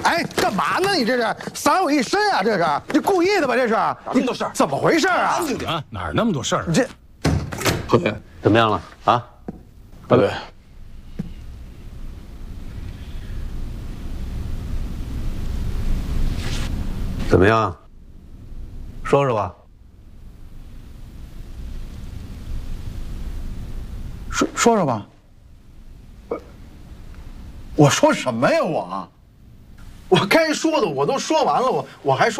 哎，干嘛呢？你这是撒我一身啊！这是你故意的吧？这是哪那么多事儿？ 怎么回事啊？ 安静点，哪儿那么多事儿？ 你这， 何伟怎么样了啊？ 大队， 怎么样？说说吧。 说说吧。我说什么呀？我该说的我都说完了，我还说。